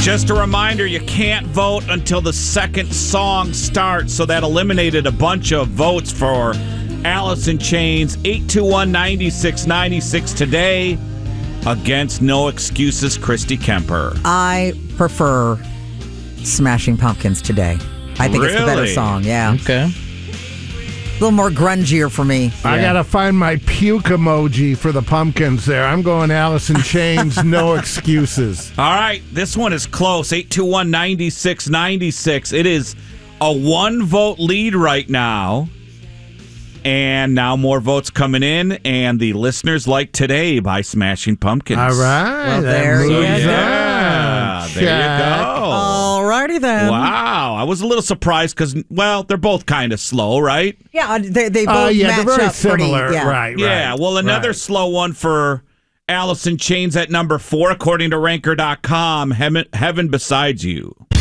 Just a reminder, you can't vote until the second song starts, so that eliminated a bunch of votes for Alice in Chains. 821-9696 today against No Excuses, Christy Kemper. I prefer Smashing Pumpkins today. I think it's the better song, yeah. Okay. A little more grungier for me. I got to find my puke emoji for the Pumpkins there. I'm going Alice in Chains, No Excuses. All right, this one is close. 821-9696. It is a one-vote lead right now. And now more votes coming in, and the listeners like Today by Smashing Pumpkins. All right. Well, there you go. Yeah, there you go. All righty then. Wow. I was a little surprised because, well, they're both kind of slow, right? Yeah, they both they're match very up similar. pretty. Yeah. Right. Yeah, well, another slow one for Alice in Chains at number 4, according to Ranker.com, Heaven Beside You.